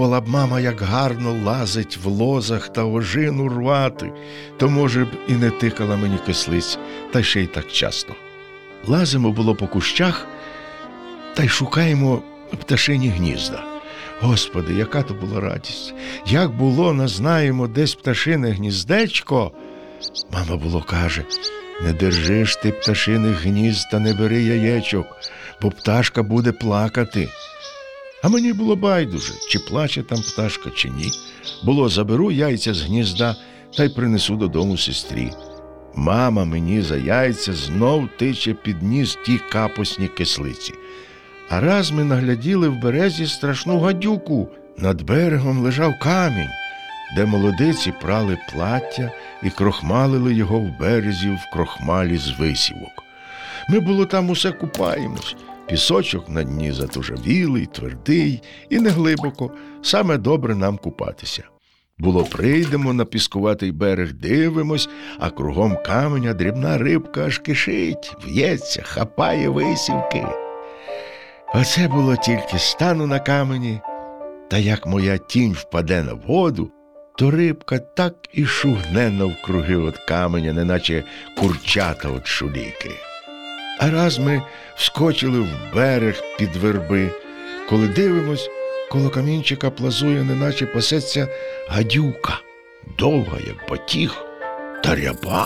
Пробувала б мама, як гарно лазить в лозах та ожину рвати, то, може б, і не тикала мені кислиць, та ще й так часто. Лазимо було по кущах, та й шукаємо пташині гнізда. Господи, яка то була радість! Як було, назнаємо десь пташине гніздечко. Мама було каже: не держиш ти пташиних гнізд та не бери яєчок, бо пташка буде плакати. А мені було байдуже, чи плаче там пташка, чи ні. Було, заберу яйця з гнізда та й принесу додому сестрі. Мама мені за яйця знов тиче під ніс ті капусні кислиці. А раз ми нагляділи в березі страшну гадюку. Над берегом лежав камінь, де молодиці прали плаття і крохмалили його в березі в крохмалі з висівок. Ми було там усе купаємось. Пісочок на дні затужавілий, твердий і неглибоко, саме добре нам купатися. Було, прийдемо на піскуватий берег, дивимось, а кругом каменя дрібна рибка аж кишить, в'ється, хапає висівки. Оце було тільки стану на камені, та як моя тінь впаде на воду, то рибка так і шугне навкруги от каменя, неначе курчата от шуліки. А раз ми вскочили в берег під верби, коли дивимось, коло камінчика плазує, неначе пасеться гадюка, довга, як батіг, та ряба.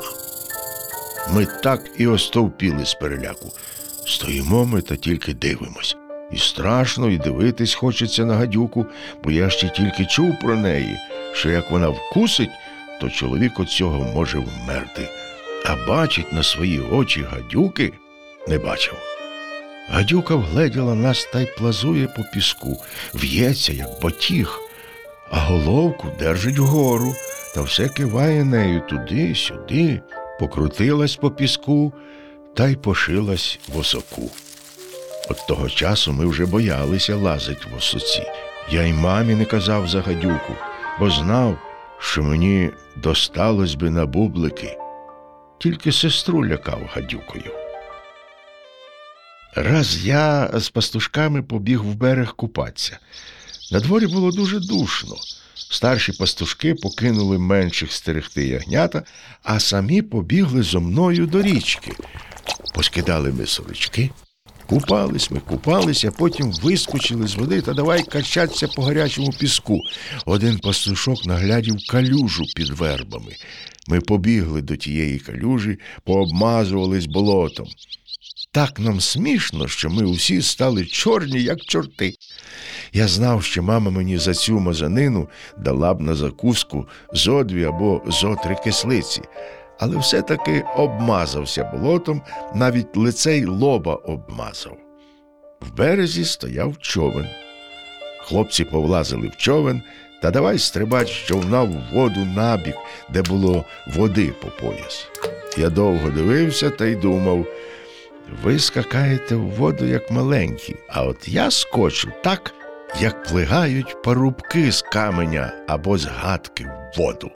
Ми так і остовпіли з переляку. Стоїмо ми та тільки дивимось. І страшно, і дивитись хочеться на гадюку, бо я ще тільки чув про неї, що як вона вкусить, то чоловік від цього може вмерти. А бачить на свої очі гадюки не бачив. Гадюка вгледіла нас та й плазує по піску, в'ється, як батіг, а головку держить вгору та все киває нею туди-сюди, покрутилась по піску та й пошилась в осоку. От того часу ми вже боялися лазить в осоці. Я й мамі не казав за гадюку, бо знав, що мені досталось би на бублики. Тільки сестру лякав гадюкою. Раз я з пастушками побіг в берег купатися. На дворі було дуже душно. Старші пастушки покинули менших стерегти ягнята, а самі побігли зо мною до річки. Поскидали ми сорочки, купалися, потім вискочили з води та давай качатися по гарячому піску. Один пастушок наглядів калюжу під вербами. Ми побігли до тієї калюжі, пообмазувались болотом. Так нам смішно, що ми усі стали чорні, як чорти. Я знав, що мама мені за цю мазанину дала б на закуску зо 2 або зо 3 кислиці, але все-таки обмазався болотом, навіть лице й лоба обмазав. В березі стояв човен. Хлопці повлазили в човен та давай стрибать з човна в воду набік, де було води по пояс. Я довго дивився та й думав: ви скакаєте в воду, як маленькі, а от я скочу так, як плигають парубки з каменя або з гадки в воду.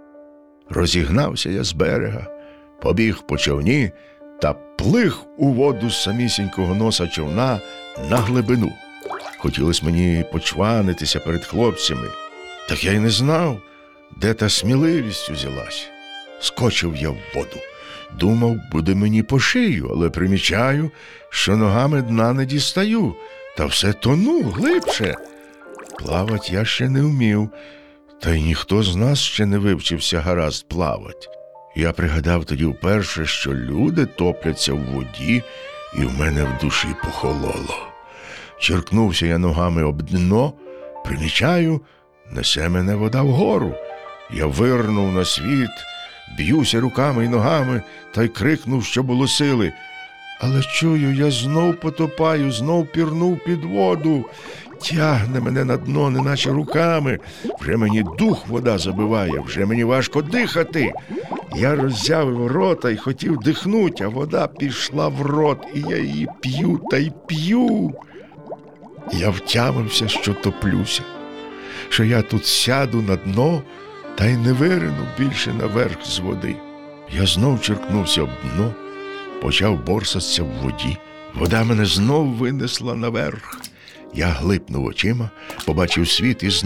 Розігнався я з берега, побіг по човні та плиг у воду з самісінького носа човна на глибину. Хотілося мені почванитися перед хлопцями, так я й не знав, де та сміливість узялась. Скочив я в воду. Думав, буде мені по шию, але примічаю, що ногами дна не дістаю, та все тону глибше. Плавать я ще не вмів, та й ніхто з нас ще не вивчився гаразд плавать. Я пригадав тоді вперше, що люди топляться в воді, і в мене в душі похололо. Черкнувся я ногами об дно, примічаю, несе мене вода вгору. Я вирнув на світ, б'юся руками й ногами та й крикнув, що було сили. Але чую, я знов потопаю, знов пірнув під воду. Тягне мене на дно, неначе руками. Вже мені дух вода забиває, вже мені важко дихати. Я роззявив рота й хотів дихнуть, а вода пішла в рот, і я її п'ю та й п'ю. Я втямився, що топлюся, що я тут сяду на дно та й не вирину більше наверх з води. Я знов черкнувся об дно, почав борсатися в воді. Вода мене знов винесла наверх. Я глипнув очима, побачив світ і знов